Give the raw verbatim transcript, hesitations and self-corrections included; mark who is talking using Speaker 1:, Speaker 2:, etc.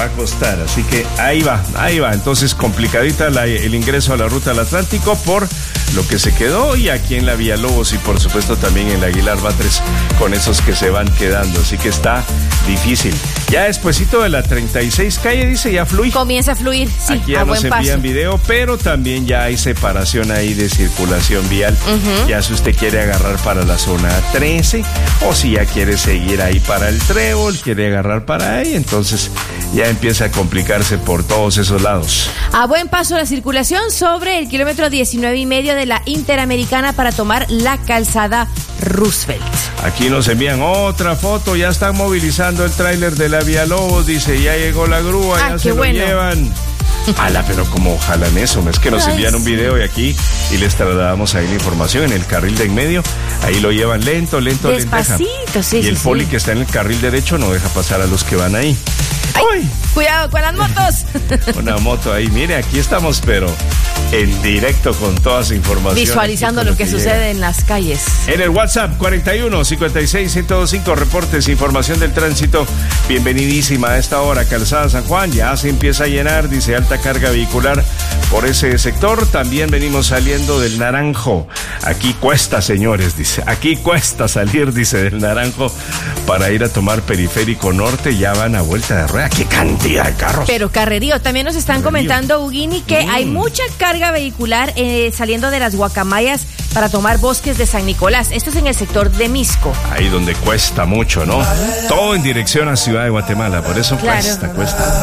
Speaker 1: va a costar. Así que ahí va, ahí va. Entonces complicadita la, el ingreso a la ruta del Atlántico por lo que se quedó, y aquí en la Villalobos y por supuesto también en la Aguilar Batres con esos que se van quedando. Así que está difícil. Ya despuesito de la treinta y seis calle, dice, ya fluye.
Speaker 2: Comienza a fluir, sí,
Speaker 1: aquí ya
Speaker 2: a
Speaker 1: nos
Speaker 2: buen
Speaker 1: envían
Speaker 2: paso.
Speaker 1: video, pero también ya hay separación ahí de circulación vial. Uh-huh. Ya si usted quiere agarrar para la zona trece, o si ya quiere seguir ahí para el Trébol, quiere agarrar para ahí, entonces ya empieza a complicarse por todos esos lados.
Speaker 2: A buen paso la circulación sobre el kilómetro diecinueve y medio de la Interamericana para tomar la calzada Roosevelt.
Speaker 1: Aquí nos envían otra foto, ya están movilizando el tráiler de la Villalobos, dice, ya llegó la grúa,
Speaker 2: ah,
Speaker 1: ya
Speaker 2: qué
Speaker 1: se
Speaker 2: bueno.
Speaker 1: lo llevan. Ala, pero como jalan eso, es que nos
Speaker 2: Ay,
Speaker 1: envían un
Speaker 2: sí.
Speaker 1: video y aquí y les trasladamos ahí la información en el carril de en medio, ahí lo llevan lento, lento,
Speaker 2: despacito,
Speaker 1: lenteja.
Speaker 2: sí,
Speaker 1: y
Speaker 2: sí,
Speaker 1: el poli
Speaker 2: sí.
Speaker 1: que está en el carril derecho no deja pasar a los que van ahí.
Speaker 2: Ay, cuidado con las motos.
Speaker 1: Una moto ahí, mire, aquí estamos, pero en directo con toda su información.
Speaker 2: Visualizando lo que, que sucede en las calles.
Speaker 1: En el WhatsApp cuarenta y uno, cincuenta y seis, ciento veinticinco, reportes, información del tránsito. Bienvenidísima a esta hora. Calzada San Juan ya se empieza a llenar, dice, alta carga vehicular por ese sector. También venimos saliendo del Naranjo. Aquí cuesta, señores, dice, aquí cuesta salir, dice, del Naranjo para ir a tomar Periférico Norte. Ya van a vuelta de rueda. ¡Qué cantidad de carros!
Speaker 2: Pero carrerío. También nos están carrerío. comentando, Huguini, que mm. hay mucha carga vehicular eh, saliendo de las Guacamayas para tomar Bosques de San Nicolás. Esto es en el sector de Misco.
Speaker 1: Ahí donde cuesta mucho, ¿no? Todo en dirección a Ciudad de Guatemala. Por eso claro. cuesta, cuesta.